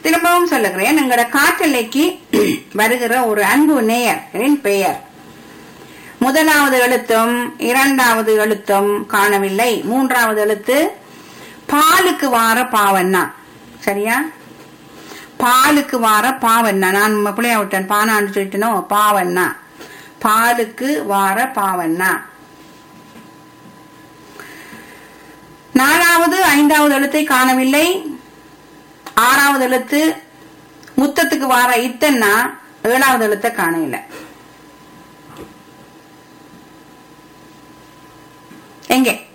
திரும்பவும் சொல்லுகிறேன், எங்களோட காற்றலைக்கு வருகிற ஒரு அன்பு நேயரின் பெயர் முதலாவது எழுத்தும் இரண்டாவது எழுத்தும் காணவில்லை. மூன்றாவது எழுத்து பாலுக்கு வார பாவண்ணா. சரியா? பாலுக்கு வார பாவண்ணா. நான் பிள்ளையா விட்டேன், பானான்னு சொல்லிட்டனோ. பாவண்ணா, பாலுக்கு வார பாவண்ணா. நாலாவது ஐந்தாவது எழுத்தை காணவில்லை. ஆறாவது எழுத்து முத்தத்துக்கு வார இத்தன்னா. ஏழாவது எழுத்தை காணவில்லை. எங்கே?